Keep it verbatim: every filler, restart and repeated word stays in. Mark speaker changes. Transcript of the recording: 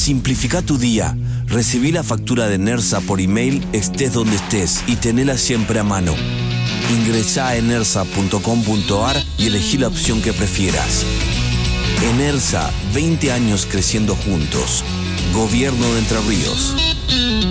Speaker 1: Simplifica tu día. Recibí la factura de Nersa por email, estés donde estés, y tenela siempre a mano. Ingresá a enersa punto com punto ar y elegí la opción que prefieras. Enersa, veinte años creciendo juntos. Gobierno de Entre Ríos.